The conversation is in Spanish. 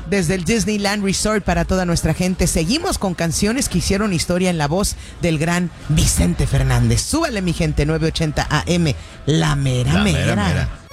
desde el Disneyland Resort para toda nuestra gente. Seguimos con canciones que hicieron historia en la voz del gran Vicente Fernández. Súbale, mi gente, 980 AM, la mera mera.